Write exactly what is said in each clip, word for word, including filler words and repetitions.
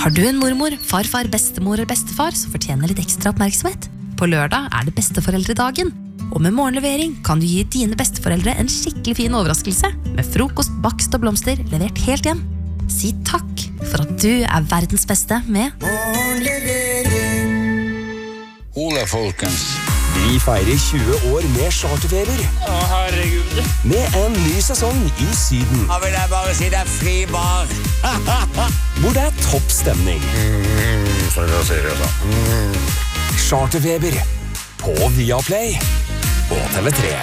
Har du en mormor, farfar, bestemor eller bestefar som fortjener litt ekstra oppmerksomhet? På lørdag er det besteforeldredagen, og med morgenlevering kan du gi dine besteforeldre en skikkelig fin overraskelse med frokost, bakst og blomster levert helt hjem. Si takk for at du er verdens beste med morgenlevering. Ola, folkens. Vi feirer tjue år med charterferer. Å, herregud. Med en ny sesong i Syden. Da vil jeg bare si det er fri bar. Hvor det er topp stemning. Mm, så er det seriøst, da. Mm. Charterfeber på Viaplay og T V tre.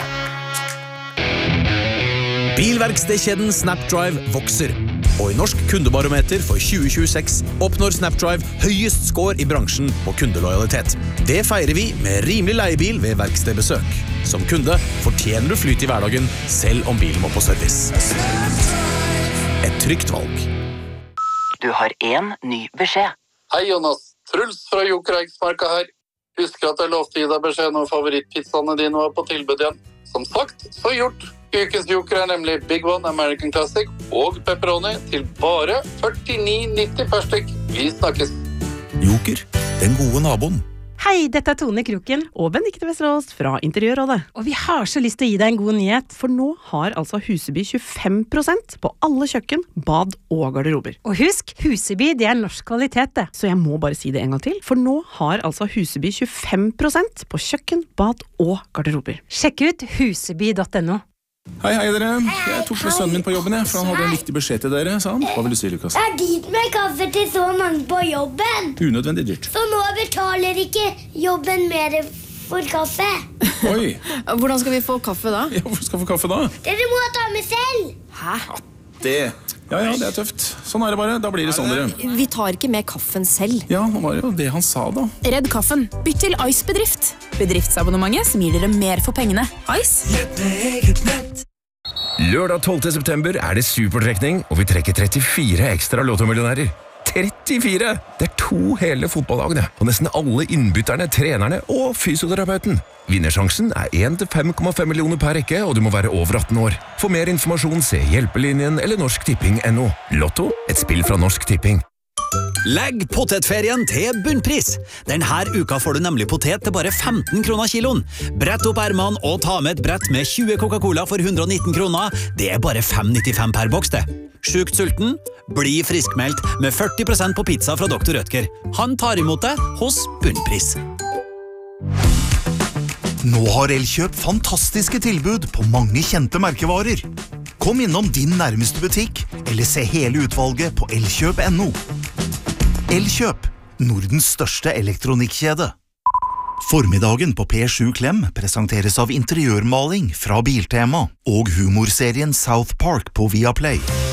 Bilverkstedkjeden Snapdrive vokser. Og i Norsk kundebarometer for tjue tjueseks oppnår Snapdrive høyest score i bransjen på kundelojalitet. Det feirer vi med rimelig leiebil ved verkstedbesøk. Som kunde fortjener du flyt i hverdagen, selv om bilen må på service. Et trygt valg. Du har en ny beskjed. Hei Jonas, Truls fra Joker Eiksmarka her. Husker at jeg lovte gi deg beskjed når favorittpizzaene dine var på tilbud igjen. Som sagt, så gjort. Ukens Joker er nemlig Big One American Classic og pepperoni til bare førtini nitti per stykk. Vi snakkes. Joker, den gode naboen. Hei, dette er Tone Kroken og Benedikte Vesterås fra Interiørrådet. Og vi har så lyst til å gi deg en god nyhet, for nå har altså Huseby tjuefem prosent på alle kjøkken, bad og garderober. Og husk, Huseby det er norsk kvalitet det. Så jeg må bare si det en gang til, for nå har altså Huseby tjuefem prosent på kjøkken, bad og garderober. Sjekk ut huseby punktum no. Hei, hei dere. Jeg tok med sønnen min på jobben, jeg, for han hadde en viktig beskjed til dere, sa han. Hva vil du si, Lukas? Det er dyrt med kaffe til så mange på jobben. Unødvendig dyrt. Så nå betaler ikke jobben mer for kaffe. Oi. Hvordan skal vi få kaffe da? Ja, hvor skal vi få kaffe da? Dere må ta med selv. Hæ? Ja, det... Ja, ja, det er tøft. Sånn er det bare. Da blir det sånn, dere. Vi tar ikke med kaffen selv. Ja, det var jo det han sa da. Redd kaffen. Bytt til Ice Bedrift. Bedriftsabonnementet som gir dere mer for pengene. Ice. Lørdag tolvte september er det supertrekning, og vi trekker trettifire ekstra lottomillionærer. trettifire! Det er to hele fotballagene, og nesten alle innbytterne, trenerne og fysioterapeuten. Vinnersjansen er én til fem komma fem millioner per rekke, og du må være over atten år. For mer informasjon se Hjelpelinjen eller Norsk Tipping punktum no. Lotto, et spill fra Norsk Tipping. Legg potetferien til bunnpris. Denne uka får du nemlig potet til bare femten kroner kiloen. Brett opp ermene og ta med et brett med tjue Coca-Cola for hundre og nitten kroner. Det er bare fem nittifem per boks det. Sjukt sulten? Bli friskmeldt med førti prosent på pizza fra doktor Rødtger. Han tar imot deg hos bunnpris. Nå har Elkjøp fantastiske tilbud på mange kjente merkevarer. Kom innom din nærmeste butikk, eller se hele utvalget på elkjøp punktum no. Elkjøp, Nordens største elektronikkjede. Formiddagen på P sju Klem presenteres av interiørmaling fra Biltema og humorserien South Park på Viaplay.